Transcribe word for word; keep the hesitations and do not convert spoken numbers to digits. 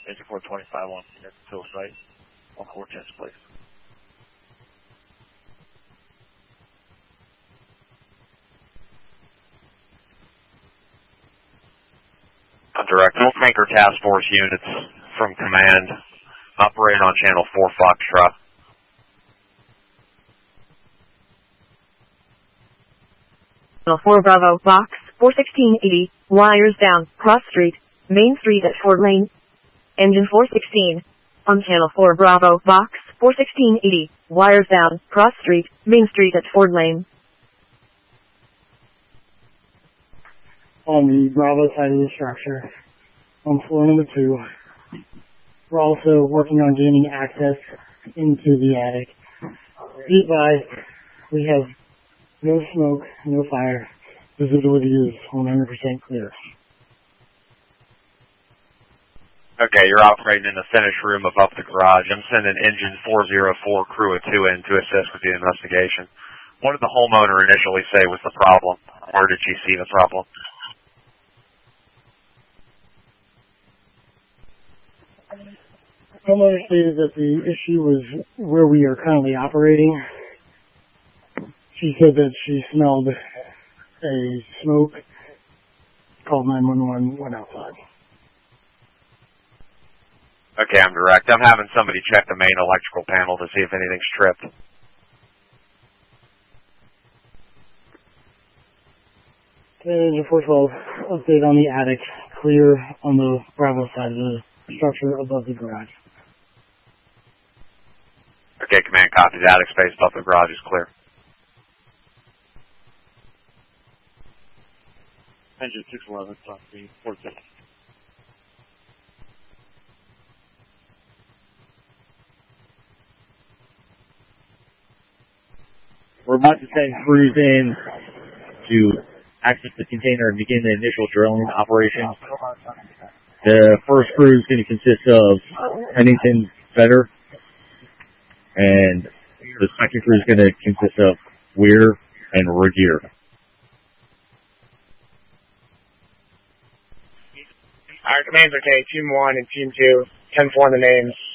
Engine four twenty-five one, unit till site, one four ten, please. Direct fuel tanker task force units from command operating on channel four Foxtrot. Channel four Bravo, box four sixteen eighty, wires down, cross street, main street at Ford Lane. Engine four sixteen, on channel four Bravo, box four sixteen eighty, wires down, cross street, main street at Ford Lane. On the Bravo side of the structure, on floor number two, we're also working on gaining access into the attic. Be advised, we have no smoke, no fire. Visibility is one hundred percent clear. Okay, you're operating in the finished room above the garage. I'm sending engine four oh four crew of two in to assist with the investigation. What did the homeowner initially say was the problem? Where did she see the problem? Homeowner stated that the issue was where we are currently operating. She said that she smelled a smoke, called nine one one, went outside. Okay, I'm direct. I'm having somebody check the main electrical panel to see if anything's tripped. Engine four twelve, update on the attic, clear on the Bravo side of the structure above the garage. Okay, command copies. Attic space above the garage is clear. Engine six eleven, stop the four ten. We're about to send crews in to access the container and begin the initial drilling operation. The first crew is going to consist of Pennington Fetter, and the second crew is going to consist of Weir and Regier. Our commands are K, Team one and Team two, ten four on the names.